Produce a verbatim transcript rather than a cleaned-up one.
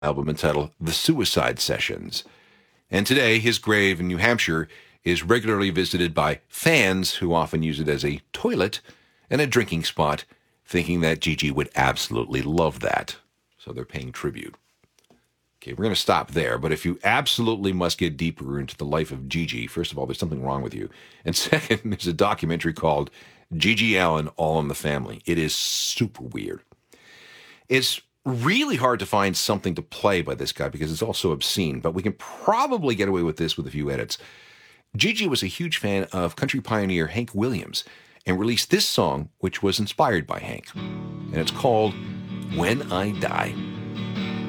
album entitled The Suicide Sessions. And today, his grave in New Hampshire is regularly visited by fans who often use it as a toilet and a drinking spot, thinking that Gigi would absolutely love that. So they're paying tribute. Okay, we're going to stop there, but if you absolutely must get deeper into the life of Gigi, first of all, there's something wrong with you. And second, there's a documentary called Gigi Allen, All in the Family. It is super weird. It's really hard to find something to play by this guy because it's all so obscene, but we can probably get away with this with a few edits. Gigi was a huge fan of country pioneer Hank Williams and released this song, which was inspired by Hank. And it's called When I Die.